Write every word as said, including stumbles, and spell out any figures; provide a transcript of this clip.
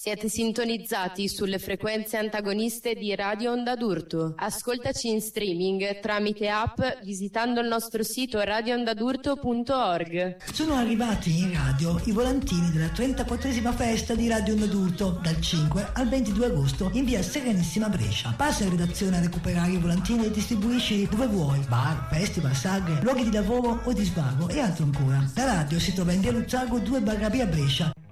Siete sintonizzati sulle frequenze antagoniste di Radio Onda d'Urto. Ascoltaci in streaming tramite app visitando il nostro sito radio onda d'urto punto org. Sono arrivati in radio i volantini della trentaquattresima festa di Radio Onda d'Urto dal cinque al ventidue agosto in via Serenissima Brescia. Passa in redazione a recuperare i volantini e distribuisci dove vuoi: bar, festival, sagre, luoghi di lavoro o di svago e altro ancora. La radio si trova in via Luzzago due barra via Brescia.